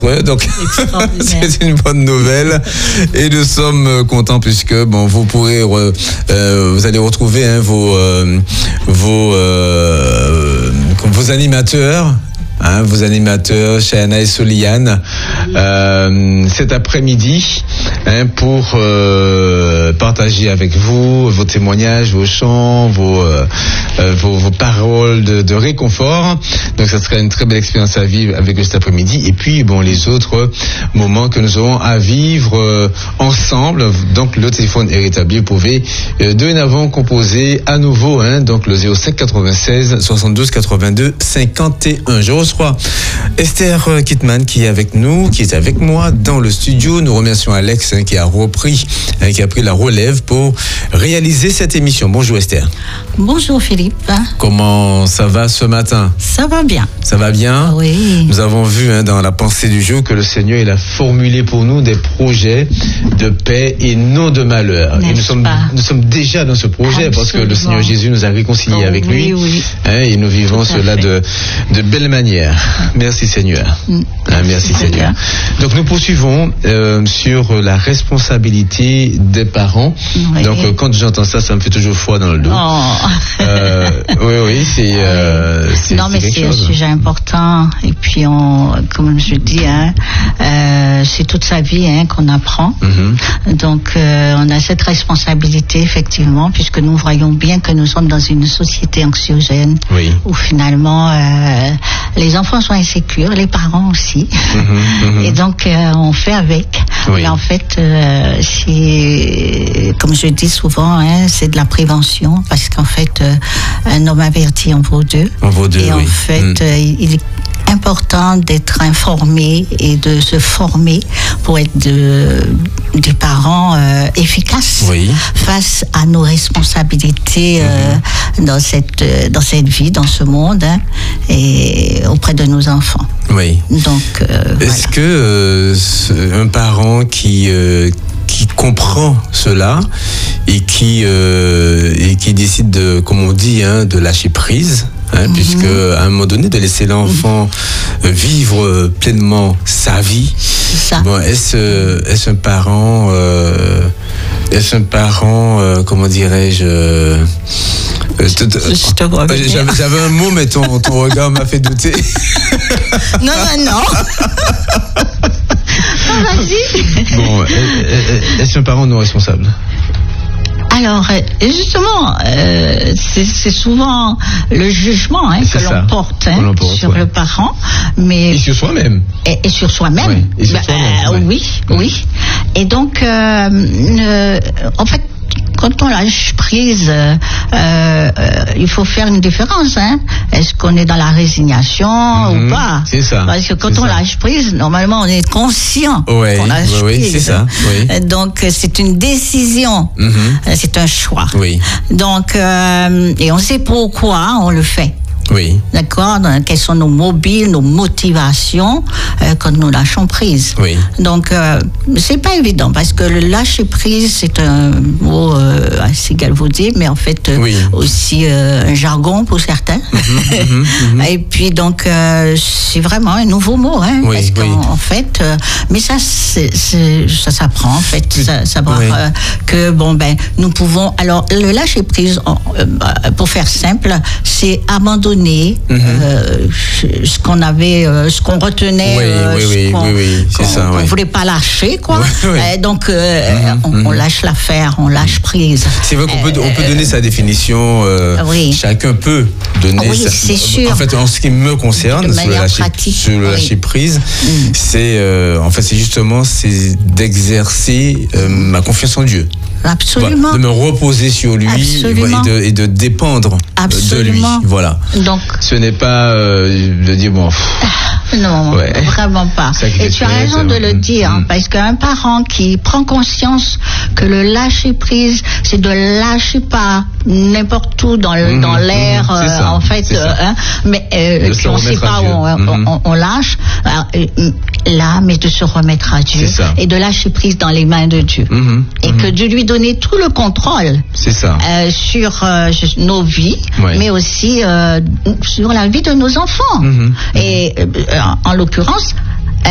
Ouais, donc c'est une bonne nouvelle et nous sommes contents puisque vous pourrez vous allez retrouver vos animateurs. Vos animateurs, Shana et Soliane, cet après-midi, pour partager avec vous vos témoignages, vos chants, vos paroles de réconfort. Donc, ça sera une très belle expérience à vivre avec eux cet après-midi. Et puis, les autres moments que nous aurons à vivre ensemble. Donc, le téléphone est rétabli. Vous pouvez dorénavant composer à nouveau, donc le 05 96 72 82 51. Je reçois Esther Kittman qui est avec nous, qui est avec moi dans le studio. Nous remercions Alex qui a pris la relève pour réaliser cette émission. Bonjour Esther. Bonjour Philippe. Comment ça va ce matin? Ça va bien. Ça va bien? Oui. Nous avons vu dans la pensée du jour que le Seigneur il a formulé pour nous des projets de paix et non de malheur. Et nous sommes déjà dans ce projet. Absolument. Parce que le Seigneur Jésus nous a réconciliés avec lui. Oui. Et nous vivons cela de belle manière. Merci Seigneur. Merci Seigneur. Donc nous poursuivons sur la responsabilité des parents. Oui. Donc quand j'entends ça, ça me fait toujours froid dans le dos. Oui, c'est non, mais c'est un sujet important. Et puis comme je dis, c'est toute sa vie qu'on apprend. Mm-hmm. Donc on a cette responsabilité effectivement, puisque nous voyons bien que nous sommes dans une société anxiogène, oui, où finalement les enfants sont insécures, les parents aussi. Mmh. Et donc on fait avec. Oui. Mais en fait c'est, comme je dis souvent, c'est de la prévention, parce qu'en fait un homme averti en vaut deux. Et en fait il est important d'être informé et de se former pour être des parents efficaces, oui, face à nos responsabilités dans cette vie, dans ce monde, et auprès de nos enfants. Oui. Donc est-ce que un parent qui comprend cela et qui décide de, comme on dit, de lâcher prise, puisque à un moment donné de laisser l'enfant vivre pleinement sa vie. Est-ce un parent comment dirais-je, j'avais un mot, mais ton regard m'a fait douter. Non. Bon, est-ce un parent non responsable? Alors, justement, c'est souvent le jugement que l'on porte sur le parent, mais et sur soi-même. Et sur soi-même. Oui, et sur soi-même. Oui. Et donc, en fait, quand on lâche prise, il faut faire une différence. Est-ce qu'on est dans la résignation ou pas? C'est ça. Parce que quand on lâche prise, normalement, on est conscient qu'on lâche prise. Oui, c'est ça. Oui. Donc, c'est une décision. C'est un choix. Oui. Donc, et on sait pourquoi on le fait. Oui. D'accord. Quelles sont nos motivations quand nous lâchons prise. Oui. Donc, c'est pas évident, parce que le lâcher prise, c'est un mot assez galvaudé, mais en fait aussi un jargon pour certains. Et puis donc, c'est vraiment un nouveau mot, parce qu'en fait, mais ça s'apprend, en fait, savoir que nous pouvons. Alors, le lâcher prise, pour faire simple, c'est abandonner ce qu'on avait, ce qu'on retenait, qu'on voulait pas lâcher, quoi. Donc on lâche l'affaire, on lâche prise. C'est vrai qu'on peut donner sa définition. Chacun peut donner. C'est sûr. En fait, en ce qui me concerne, sur le lâcher prise, c'est justement d'exercer ma confiance en Dieu. Absolument. De me reposer sur lui et de dépendre de lui. Voilà. Donc, ce n'est pas de dire bon. Non, vraiment pas. Et tu as raison de le dire, parce qu'un parent qui prend conscience que le lâcher prise, c'est de lâcher pas n'importe où dans l'air, en fait, mais on ne sait pas où on lâche. Là, mais de se remettre à Dieu et de lâcher prise dans les mains de Dieu, et que Dieu lui donner tout le contrôle sur nos vies, mais aussi sur la vie de nos enfants. Et en l'occurrence,